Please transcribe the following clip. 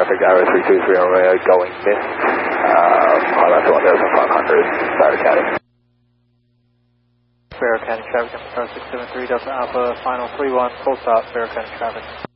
Traffic Gyro 323 Romeo going missed. Left 1500, Sparrow County. Sparrow County traffic, 673 Delta Alpha, final 31, full stop, Sparrow County traffic.